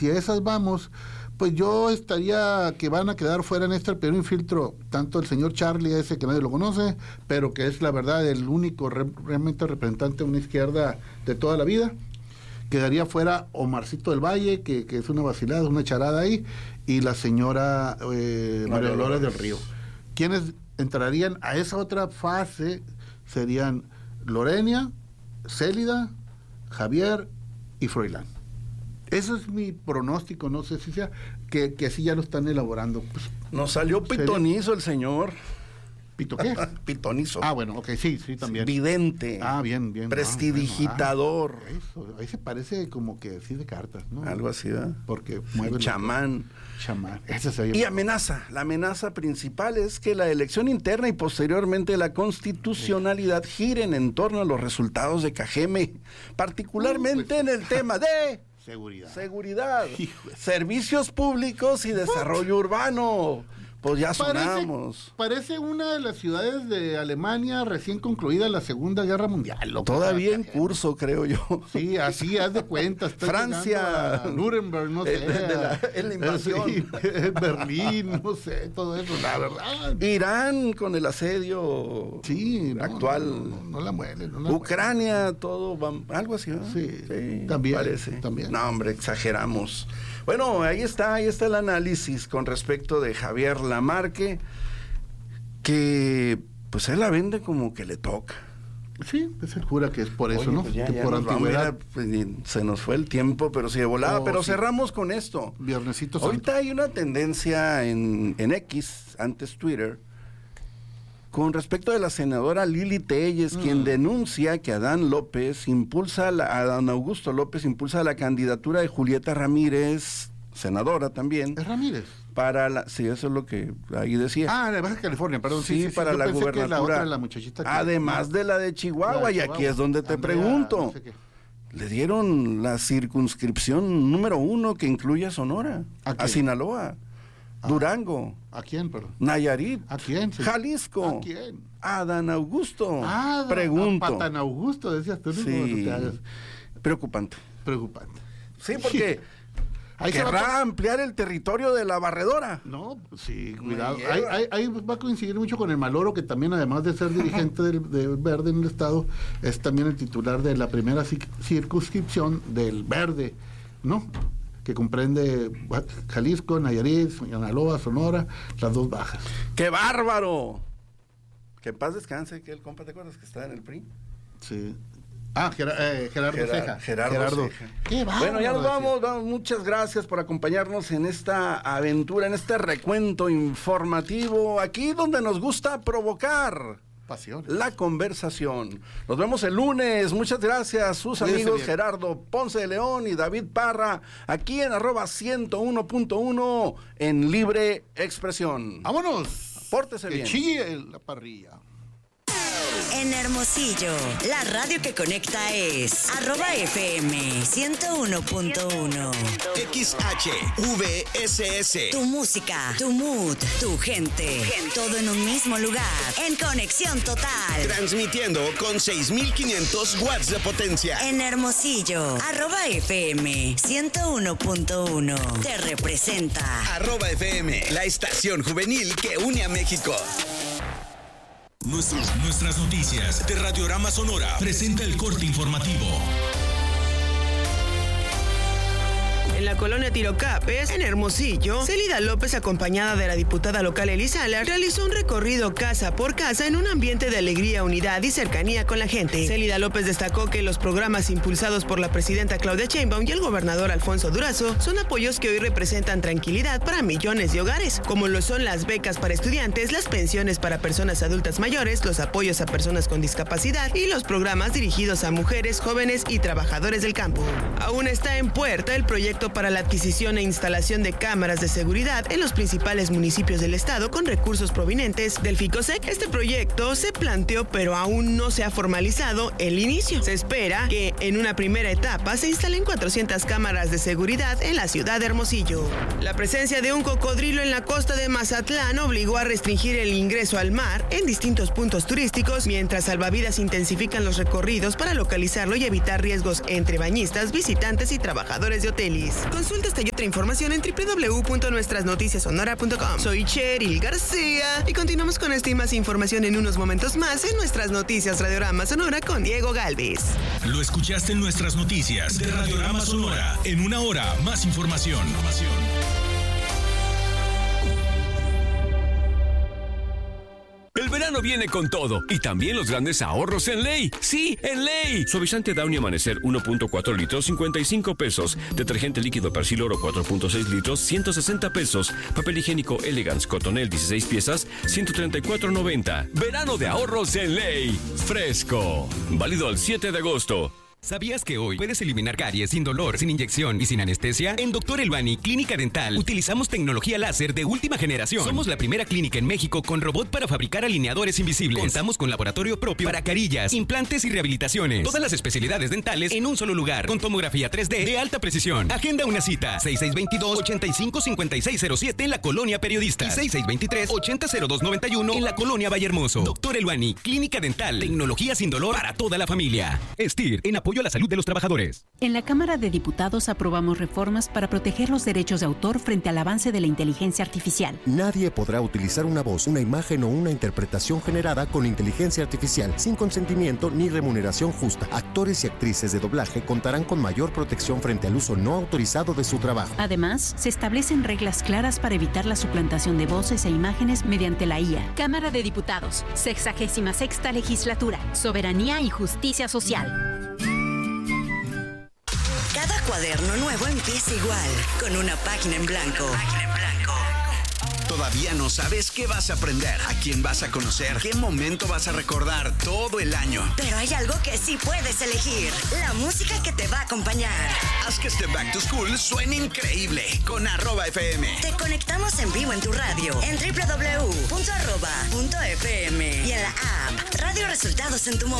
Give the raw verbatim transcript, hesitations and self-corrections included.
si a esas vamos, pues yo estaría que van a quedar fuera en este primer filtro, tanto el señor Charlie, ese que nadie lo conoce, pero que es la verdad el único re, realmente representante de una izquierda de toda la vida. Quedaría fuera Omarcito del Valle, que, que es una vacilada, una charada ahí, y la señora eh, María Dolores del Río. Quienes entrarían a esa otra fase serían Lorena, Célida, Javier y Froilán. Eso es mi pronóstico, no sé si sea, que, que así ya lo están elaborando. Pues, nos salió pitonizo el señor. ¿Pito qué? Pitonizo. Ah, bueno, ok, sí, sí, también. Vidente. Ah, bien, bien. Prestidigitador. Ah, bueno, ah, eso, ahí se parece como que sí de cartas, ¿no? Algo así, ¿verdad? Porque mueve. Chamán. Chamán. Ese se y amenaza. La amenaza principal es que la elección interna y posteriormente la constitucionalidad giren en torno a los resultados de Cajeme, particularmente uh, pues, en el tema de seguridad. Seguridad. Servicios públicos y desarrollo urbano. Pues ya sonamos. Parece, parece una de las ciudades de Alemania recién concluida la Segunda Guerra Mundial. Loco. Todavía en curso, creo yo. Sí, así, haz de cuenta. Francia. Nuremberg, no sé. De, de la, en la invasión. Sí, Berlín, no sé, todo eso, la verdad. Irán con el asedio sí, no, actual. No, no, no la muele. No la Ucrania, muele. todo, va, algo así, ¿no? Sí, sí, también. Parece. También. No, hombre, exageramos. Bueno, ahí está, ahí está el análisis con respecto de Javier Lamarque, que pues él la vende como que le toca. Sí, pues él jura que es por eso, Oye, ¿no? Pues ya, que ya por nos antigüedad. Vamos, pues, se nos fue el tiempo, pero sí de volada. Oh, pero sí. Cerramos con esto. Viernesito Santo. Ahorita hay una tendencia en, en X, antes Twitter, con respecto de la senadora Lili Telles, mm. quien denuncia que Adán López impulsa, la, Adán Augusto López impulsa la candidatura de Julieta Ramírez, senadora también. ¿Es Ramírez? Para la, sí, eso es lo que ahí decía. Ah, de Baja California, perdón. Sí, sí, sí para sí, la gubernatura. La otra, la muchachita que además de la de Chihuahua, la de Chihuahua, y aquí es donde te Andrea, pregunto. No sé qué. Le dieron la circunscripción número uno que incluye a Sonora, ¿a, a Sinaloa. Ah, Durango. ¿A quién, perdón? Nayarit. ¿A quién? Sí. Jalisco. ¿A quién? A Adán Augusto. Ah, pregunto. A Patán Augusto, decías tú. Sí. No te hagas. Preocupante. Preocupante. Sí, porque ahí querrá se va a... ampliar el territorio de la barredora. No, sí, cuidado. Ahí, ahí, ahí va a coincidir mucho con el Maloro, que también, además de ser dirigente del, del Verde en el Estado, es también el titular de la primera circunscripción del Verde, ¿no? Que comprende Jalisco, Nayarit, Sinaloa, Sonora, las dos bajas. ¡Qué bárbaro! Que en paz descanse, que el compa, ¿te acuerdas que está en el P R I? Sí. Ah, Ger eh, Gerardo Gerard, Ceja. Gerardo, Gerardo. Ceja. Qué bárbaro. Bueno, ya nos vamos, vamos. Muchas gracias por acompañarnos en esta aventura, en este recuento informativo, aquí donde nos gusta provocar pasiones, la conversación. Nos vemos el lunes. Muchas gracias, sus Cuídense amigos bien. Gerardo Ponce de León y David Parra, aquí en arroba ciento uno punto uno en Libre Expresión. ¡Vámonos! Pórtese que bien. Que chille la parrilla. En Hermosillo, la radio que conecta es arroba F M ciento uno punto uno. X H V S S. Tu música, tu mood, tu gente, todo en un mismo lugar. En conexión total. Transmitiendo con seis mil quinientos watts de potencia. En Hermosillo, arroba F M ciento uno punto uno. Te representa. Arroba F M, la estación juvenil que une a México. Nuestras, nuestras noticias de Radiorama Sonora presenta el corte informativo. En la colonia Tirocapes, en Hermosillo, Célida López, acompañada de la diputada local Elisa Alar, realizó un recorrido casa por casa en un ambiente de alegría, unidad y cercanía con la gente. Célida López destacó que los programas impulsados por la presidenta Claudia Sheinbaum y el gobernador Alfonso Durazo son apoyos que hoy representan tranquilidad para millones de hogares, como lo son las becas para estudiantes, las pensiones para personas adultas mayores, los apoyos a personas con discapacidad y los programas dirigidos a mujeres, jóvenes y trabajadores del campo. Aún está en puerta el proyecto para la adquisición e instalación de cámaras de seguridad en los principales municipios del estado con recursos provenientes del FICOSEC. Este proyecto se planteó, pero aún no se ha formalizado el inicio. Se espera que en una primera etapa se instalen cuatrocientas cámaras de seguridad en la ciudad de Hermosillo. La presencia de un cocodrilo en la costa de Mazatlán obligó a restringir el ingreso al mar en distintos puntos turísticos, mientras salvavidas intensifican los recorridos para localizarlo y evitar riesgos entre bañistas, visitantes y trabajadores de hoteles. Consulta esta y otra información en doble u doble u doble u punto nuestras noticias sonora punto com. Soy Cheryl García y continuamos con esta y más información en unos momentos más en Nuestras Noticias Radiorama Sonora con Diego Galvez. Lo escuchaste en Nuestras Noticias de Radiorama Sonora. En una hora, más información. El verano viene con todo y también los grandes ahorros en Ley. ¡Sí, en Ley! Suavizante Downy Amanecer uno punto cuatro litros, cincuenta y cinco pesos. Detergente líquido Persil Oro cuatro punto seis litros, ciento sesenta pesos. Papel higiénico Elegance Cotonel dieciséis piezas, ciento treinta y cuatro noventa. Verano de ahorros en Ley. Fresco. Válido al siete de agosto. ¿Sabías que hoy puedes eliminar caries sin dolor, sin inyección y sin anestesia? En Doctor Elbani Clínica Dental utilizamos tecnología láser de última generación. Somos la primera clínica en México con robot para fabricar alineadores invisibles. Contamos con laboratorio propio para carillas, implantes y rehabilitaciones. Todas las especialidades dentales en un solo lugar, con tomografía tres D de alta precisión. Agenda una cita. seis seis dos dos, ocho cinco cinco seis cero siete en la Colonia Periodista. Y seis seis dos tres, ocho cero cero dos noventa y uno en la Colonia Vallehermoso. Doctor Elbani Clínica Dental. Tecnología sin dolor para toda la familia. Estir, en apoyo a la salud de los trabajadores. En la Cámara de Diputados aprobamos reformas para proteger los derechos de autor frente al avance de la inteligencia artificial. Nadie podrá utilizar una voz, una imagen o una interpretación generada con inteligencia artificial sin consentimiento ni remuneración justa. Actores y actrices de doblaje contarán con mayor protección frente al uso no autorizado de su trabajo. Además, se establecen reglas claras para evitar la suplantación de voces e imágenes mediante la I A. Cámara de Diputados, sexagésima sexta legislatura, soberanía y justicia social. Cada cuaderno nuevo empieza igual, con una página en blanco. Página en blanco. Todavía no sabes qué vas a aprender, a quién vas a conocer, qué momento vas a recordar todo el año. Pero hay algo que sí puedes elegir, la música que te va a acompañar. Haz que este Back to School suene increíble con arroba F M. Te conectamos en vivo en tu radio, en doble u doble u doble u punto arroba punto f m y en la app Radio Resultados en tu móvil.